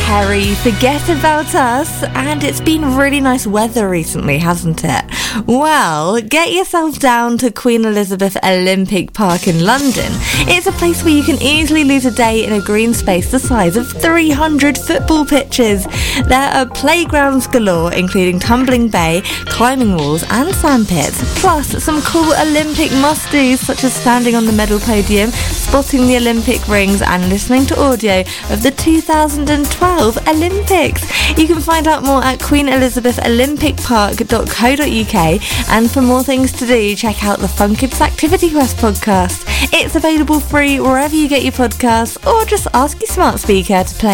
Perry, Forget About Us, and it's been really nice weather recently, hasn't it? Well, get yourself down to Queen Elizabeth Olympic Park in London. It's a place where you can easily lose a day in a green space the size of 300 football pitches. There are playgrounds galore, including Tumbling Bay, climbing walls and sandpits, plus some cool Olympic must-dos such as standing on the medal podium, spotting the Olympic rings and listening to audio of the 2012 Olympics. You can find out more at queenelizabetholympicpark.co.uk, and for more things to do, check out the Fun Kids Activity Quest podcast. It's available free wherever you get your podcasts, or just ask your smart speaker to play